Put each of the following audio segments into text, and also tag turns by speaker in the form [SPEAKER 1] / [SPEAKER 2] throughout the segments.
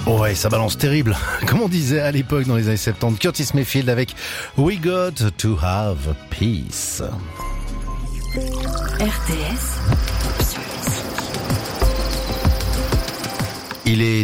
[SPEAKER 1] Ouais, ça balance terrible. Comme on disait à l'époque dans les années 70, Curtis Mayfield avec We Got to Have Peace.
[SPEAKER 2] RTS.
[SPEAKER 1] Il est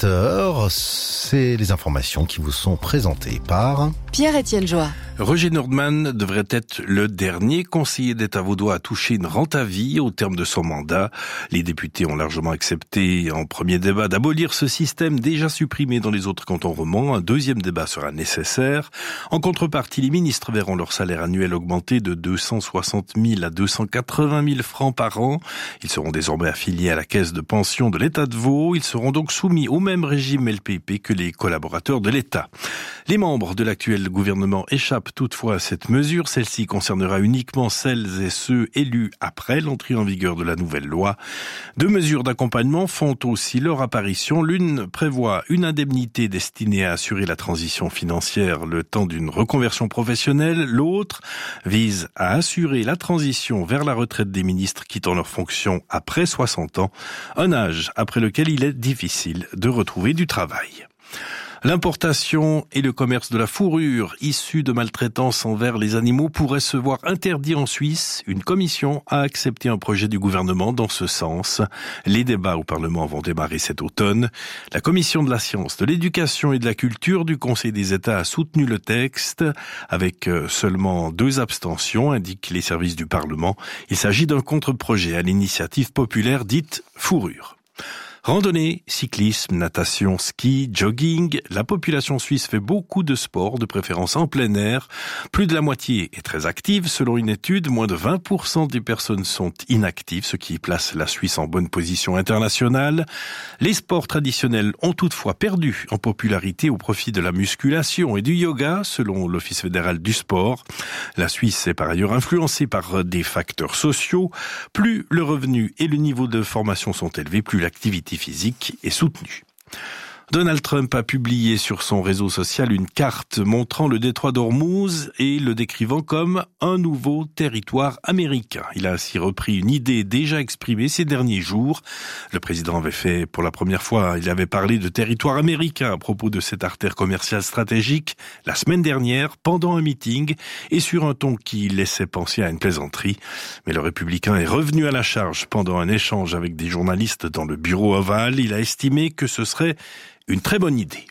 [SPEAKER 1] 17h, c'est les informations qui vous sont présentées par
[SPEAKER 2] Pierre-Étienne Joie.
[SPEAKER 3] Roger Nordman devrait être le dernier conseiller d'État vaudois à toucher une rente à vie au terme de son mandat. Les députés ont largement accepté en premier débat d'abolir ce système déjà supprimé dans les autres cantons romans. Un deuxième débat sera nécessaire. En contrepartie, les ministres verront leur salaire annuel augmenter de 260 000 à 280 000 francs par an. Ils seront désormais affiliés à la caisse de pension de l'État de Vaud. Ils seront donc soumis au même régime LPP que les collaborateurs de l'État. Les membres de l'actuel gouvernement échappent toutefois à cette mesure. Celle-ci concernera uniquement celles et ceux élus après l'entrée en vigueur de la nouvelle loi. Deux mesures d'accompagnement font aussi leur apparition. L'une prévoit une indemnité destinée à assurer la transition financière le temps d'une reconversion professionnelle. L'autre vise à assurer la transition vers la retraite des ministres quittant leur fonction après 60 ans, un âge après lequel il est difficile de retrouver du travail. L'importation et le commerce de la fourrure issue de maltraitance envers les animaux pourraient se voir interdits en Suisse. Une commission a accepté un projet du gouvernement dans ce sens. Les débats au Parlement vont démarrer cet automne. La commission de la science, de l'éducation et de la culture du Conseil des États a soutenu le texte avec seulement 2 abstentions, indiquent les services du Parlement. Il s'agit d'un contre-projet à l'initiative populaire dite fourrure. Randonnée, cyclisme, natation, ski, jogging, la population suisse fait beaucoup de sport, de préférence en plein air. Plus de la moitié est très active. Selon une étude, moins de 20% des personnes sont inactives, ce qui place la Suisse en bonne position internationale. Les sports traditionnels ont toutefois perdu en popularité au profit de la musculation et du yoga, selon l'Office fédéral du sport. La Suisse est par ailleurs influencée par des facteurs sociaux. Plus le revenu et le niveau de formation sont élevés, plus l'activité physique est soutenue. Donald Trump a publié sur son réseau social une carte montrant le détroit d'Ormuz et le décrivant comme un nouveau territoire américain. Il a ainsi repris une idée déjà exprimée ces derniers jours. Le président avait fait pour la première fois, il avait parlé de territoire américain à propos de cette artère commerciale stratégique la semaine dernière pendant un meeting et sur un ton qui laissait penser à une plaisanterie. Mais le républicain est revenu à la charge pendant un échange avec des journalistes dans le bureau ovale. Il a estimé que ce serait une très bonne idée.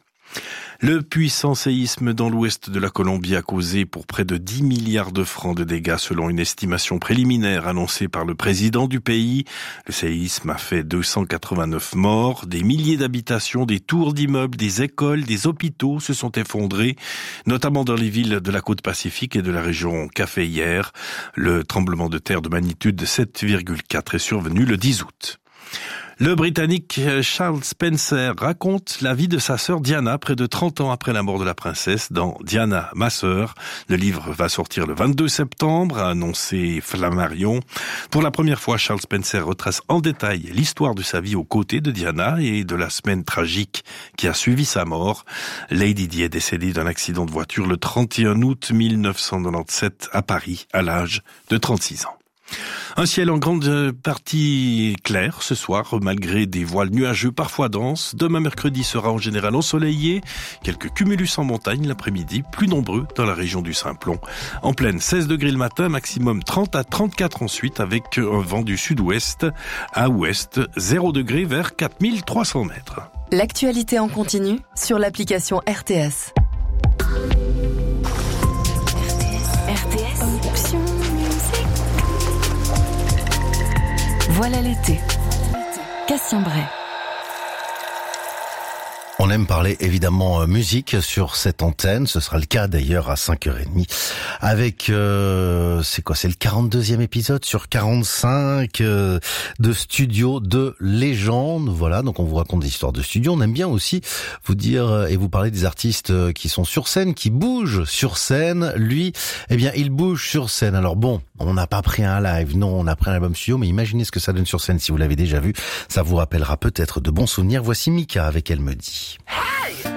[SPEAKER 3] Le puissant séisme dans l'ouest de la Colombie a causé pour près de 10 milliards de francs de dégâts selon une estimation préliminaire annoncée par le président du pays. Le séisme a fait 289 morts, des milliers d'habitations, des tours d'immeubles, des écoles, des hôpitaux se sont effondrés, notamment dans les villes de la côte pacifique et de la région Caféière. Le tremblement de terre de magnitude 7,4 est survenu le 10 août. Le Britannique Charles Spencer raconte la vie de sa sœur Diana près de 30 ans après la mort de la princesse dans Diana, ma sœur. Le livre va sortir le 22 septembre, a annoncé Flammarion. Pour la première fois, Charles Spencer retrace en détail l'histoire de sa vie aux côtés de Diana et de la semaine tragique qui a suivi sa mort. Lady Di est décédée d'un accident de voiture le 31 août 1997 à Paris, à l'âge de 36 ans. Un ciel en grande partie clair ce soir, malgré des voiles nuageux parfois denses. Demain mercredi sera en général ensoleillé. Quelques cumulus en montagne l'après-midi, plus nombreux dans la région du Simplon. En pleine, 16 degrés le matin, maximum 30 à 34 ensuite, avec un vent du sud-ouest à ouest, 0 degré vers 4300 mètres.
[SPEAKER 2] L'actualité en continu sur l'application RTS. RTS. Option musique. Voilà l'été. Cassien Bray.
[SPEAKER 1] On aime parler évidemment musique sur cette antenne, ce sera le cas d'ailleurs à 5h30 avec, c'est quoi, c'est le 42e épisode sur 45 de studio de légende, voilà, donc on vous raconte des histoires de studio, on aime bien aussi vous dire et vous parler des artistes qui sont sur scène, qui bougent sur scène, lui, eh bien il bouge sur scène, alors bon, on n'a pas pris un live, non, on a pris un album studio, mais imaginez ce que ça donne sur scène si vous l'avez déjà vu, ça vous rappellera peut-être de bons souvenirs, voici Mika avec Elle me dit.
[SPEAKER 4] Hey!